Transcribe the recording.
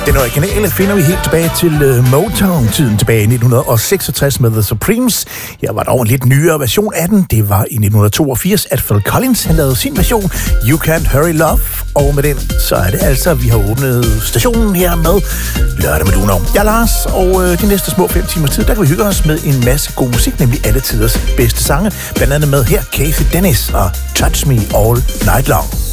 Den originale finder vi helt tilbage til Motown-tiden tilbage i 1966 med The Supremes. Her var der en lidt nyere version af den. Det var i 1982, at Phil Collins han lavede sin version, You Can't Hurry Love. Og med den, så er det altså, vi har åbnet stationen her med Lørdag med Lunar. Jeg er Lars, og de næste små 5 timers tid, der kan vi hygge os med en masse god musik, nemlig alle tiders bedste sange. Blandt andet med her Casey Dennis og Touch Me All Night Long.